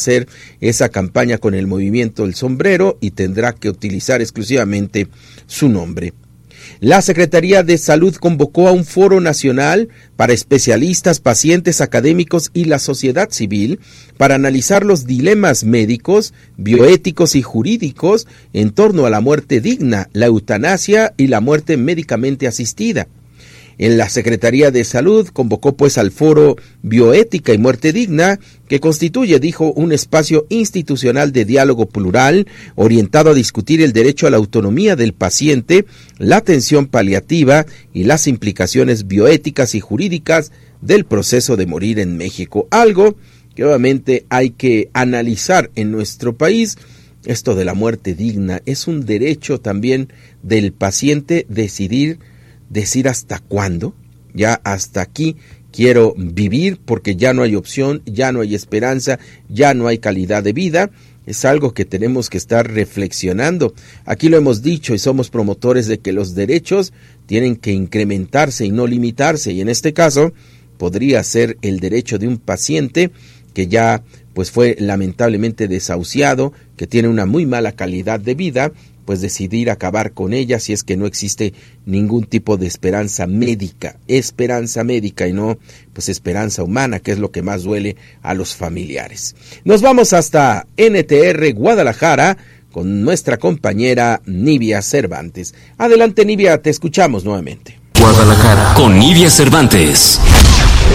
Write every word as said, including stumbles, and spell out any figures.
hacer esa campaña con el movimiento El Sombrero y tendrá que utilizar exclusivamente su nombre. La Secretaría de Salud convocó a un foro nacional para especialistas, pacientes, académicos y la sociedad civil para analizar los dilemas médicos, bioéticos y jurídicos en torno a la muerte digna, la eutanasia y la muerte médicamente asistida. En la Secretaría de Salud convocó pues al foro Bioética y Muerte Digna, que constituye, dijo, un espacio institucional de diálogo plural orientado a discutir el derecho a la autonomía del paciente, la atención paliativa y las implicaciones bioéticas y jurídicas del proceso de morir en México. Algo que obviamente hay que analizar en nuestro país. Esto de la muerte digna es un derecho también del paciente decidir decir hasta cuándo, ya hasta aquí quiero vivir porque ya no hay opción, ya no hay esperanza, ya no hay calidad de vida. Es algo que tenemos que estar reflexionando. Aquí lo hemos dicho y somos promotores de que los derechos tienen que incrementarse y no limitarse, y en este caso podría ser el derecho de un paciente que ya pues fue lamentablemente desahuciado, que tiene una muy mala calidad de vida, pues decidir acabar con ella si es que no existe ningún tipo de esperanza médica, esperanza médica y no pues esperanza humana, que es lo que más duele a los familiares. Nos vamos hasta N T R Guadalajara con nuestra compañera Nivia Cervantes. Adelante, Nivia, te escuchamos nuevamente. Guadalajara con Nivia Cervantes.